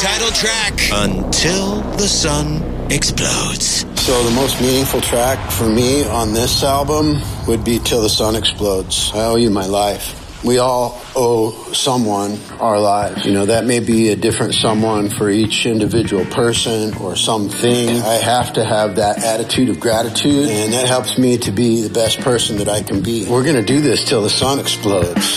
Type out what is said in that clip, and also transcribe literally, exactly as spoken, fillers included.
title track, Until the Sun Explodes. So the most meaningful track for me on this album would be Till the Sun Explodes. I owe you my life. We all owe someone our lives. You know, that may be a different someone for each individual person or something. I have to have that attitude of gratitude, and that helps me to be the best person that I can be. We're going to do this till the sun explodes.